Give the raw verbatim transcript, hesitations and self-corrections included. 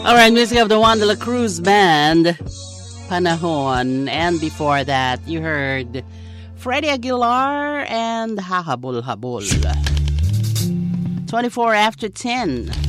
Alright, music of the Juan de la Cruz Band, Panahon. And before that, you heard Freddie Aguilar and Hahabol Habol. twenty-four after ten.